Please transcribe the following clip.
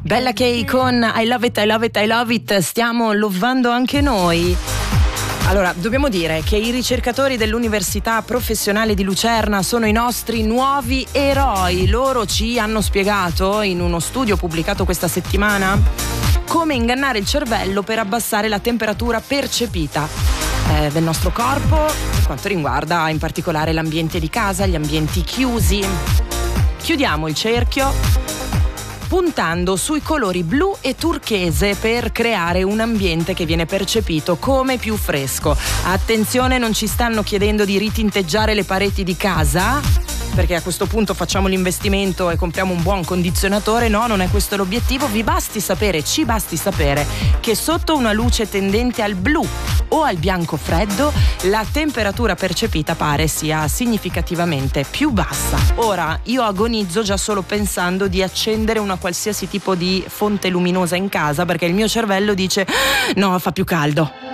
Bella Kay con I love it, I love it, I love it. Stiamo lovando anche noi. Allora, dobbiamo dire che i ricercatori dell'Università Professionale di Lucerna sono i nostri nuovi eroi. Loro ci hanno spiegato, in uno studio pubblicato questa settimana, come ingannare il cervello per abbassare la temperatura percepita del nostro corpo, per quanto riguarda in particolare l'ambiente di casa, gli ambienti chiusi. Chiudiamo il cerchio puntando sui colori blu e turchese per creare un ambiente che viene percepito come più fresco. Attenzione, non ci stanno chiedendo di ritinteggiare le pareti di casa, perché a questo punto facciamo l'investimento e compriamo un buon condizionatore. No, non è questo l'obiettivo. Ci basti sapere che sotto una luce tendente al blu o al bianco freddo la temperatura percepita pare sia significativamente più bassa. Ora, io agonizzo già solo pensando di accendere una qualsiasi tipo di fonte luminosa in casa, perché il mio cervello dice no, fa più caldo.